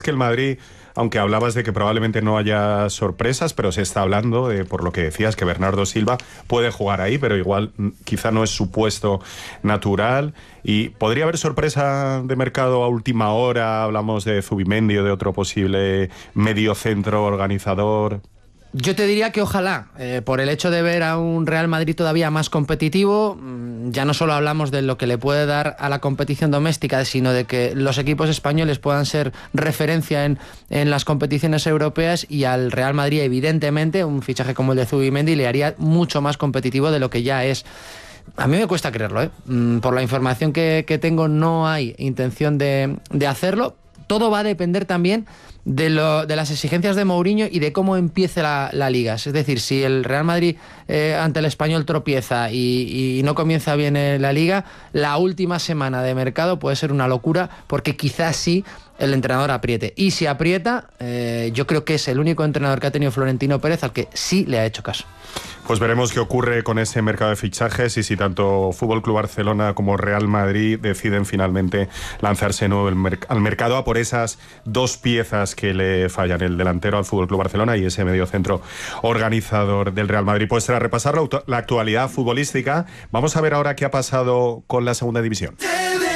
que el Madrid, aunque hablabas de que probablemente no haya sorpresas, pero se está hablando de, por lo que decías, que Bernardo Silva puede jugar ahí, pero igual quizá no es su puesto natural. Y podría haber sorpresa de mercado a última hora. Hablamos de Zubimendi o de otro posible mediocentro organizador. Yo te diría que ojalá, por el hecho de ver a un Real Madrid todavía más competitivo. Ya no solo hablamos de lo que le puede dar a la competición doméstica, sino de que los equipos españoles puedan ser referencia en las competiciones europeas, y al Real Madrid, evidentemente, un fichaje como el de Zubimendi le haría mucho más competitivo de lo que ya es. A mí me cuesta creerlo, ¿eh? Por la información que tengo, no hay intención de hacerlo. Todo va a depender también de las exigencias de Mourinho y de cómo empiece la Liga. Es decir, si el Real Madrid ante el Español tropieza y no comienza bien la Liga, la última semana de mercado puede ser una locura, porque quizás sí el entrenador apriete. Y si aprieta, yo creo que es el único entrenador que ha tenido Florentino Pérez al que sí le ha hecho caso. Pues veremos qué ocurre con ese mercado de fichajes y si tanto Fútbol Club Barcelona como Real Madrid deciden finalmente lanzarse nuevo al mercado a por esas dos piezas que le fallan, el delantero al Fútbol Club Barcelona y ese mediocentro organizador del Real Madrid. Pues tras repasar la actualidad futbolística, vamos a ver ahora qué ha pasado con la segunda división.